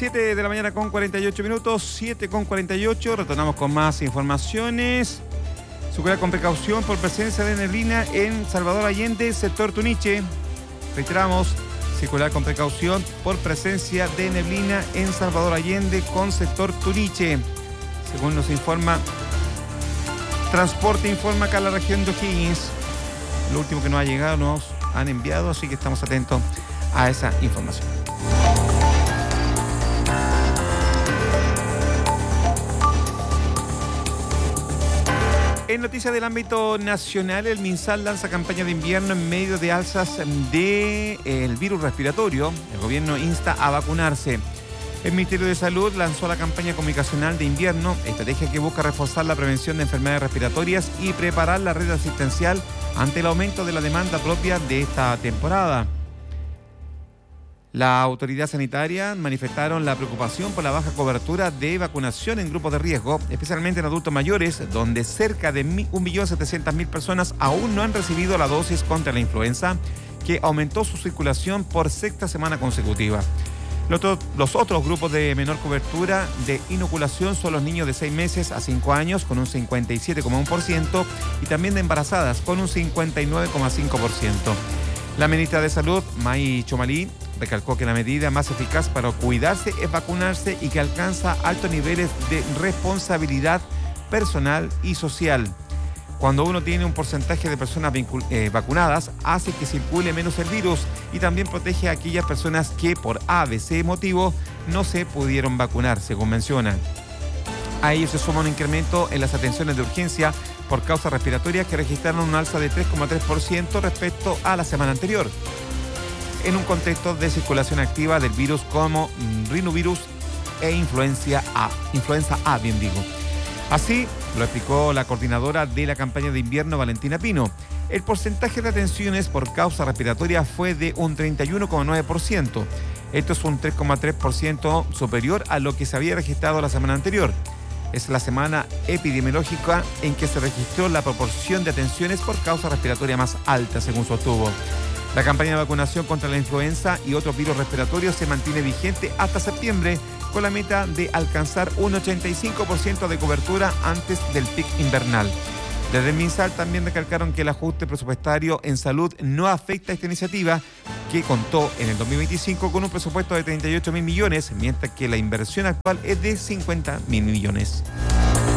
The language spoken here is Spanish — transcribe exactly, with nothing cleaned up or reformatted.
siete de la mañana con cuarenta y ocho minutos, siete con cuarenta y ocho, retornamos con más informaciones. Circular con precaución por presencia de neblina en Salvador Allende, sector Tuniche. Reiteramos, circular con precaución por presencia de neblina en Salvador Allende con sector Tuniche. Según nos informa Transporte, informa acá la región de O'Higgins. Lo último que nos ha llegado nos han enviado, así que estamos atentos a esa información. En noticias del ámbito nacional, el MinSal lanza campaña de invierno en medio de alzas del virus respiratorio. El gobierno insta a vacunarse. El Ministerio de Salud lanzó la campaña comunicacional de invierno, estrategia que busca reforzar la prevención de enfermedades respiratorias y preparar la red asistencial ante el aumento de la demanda propia de esta temporada. La autoridad sanitaria manifestaron la preocupación por la baja cobertura de vacunación en grupos de riesgo, especialmente en adultos mayores, donde cerca de un millón setecientas mil personas aún no han recibido la dosis contra la influenza, que aumentó su circulación por sexta semana consecutiva. Los, los otros grupos de menor cobertura de inoculación son los niños de seis meses a cinco años, con un cincuenta y siete coma uno por ciento, y también de embarazadas, con un cincuenta y nueve coma cinco por ciento. La ministra de Salud, May Chomalí, recalcó que la medida más eficaz para cuidarse es vacunarse y que alcanza altos niveles de responsabilidad personal y social. Cuando uno tiene un porcentaje de personas eh, vacunadas, hace que circule menos el virus y también protege a aquellas personas que por A, B, C motivo no se pudieron vacunar, según menciona. A ello se suma un incremento en las atenciones de urgencia por causas respiratorias que registraron un alza de tres coma tres por ciento respecto a la semana anterior, en un contexto de circulación activa del virus como rinovirus e influencia A, influenza A, bien digo. Así lo explicó la coordinadora de la campaña de invierno, Valentina Pino. El porcentaje de atenciones por causa respiratoria fue de un treinta y uno coma nueve por ciento. Esto es un tres coma tres por ciento superior a lo que se había registrado la semana anterior. Es la semana epidemiológica en que se registró la proporción de atenciones por causa respiratoria más alta, según sostuvo. La campaña de vacunación contra la influenza y otros virus respiratorios se mantiene vigente hasta septiembre, con la meta de alcanzar un ochenta y cinco por ciento de cobertura antes del pic invernal. Desde el MinSal también recalcaron que el ajuste presupuestario en salud no afecta a esta iniciativa, que contó en el dos mil veinticinco con un presupuesto de treinta y ocho mil millones, mientras que la inversión actual es de cincuenta mil millones.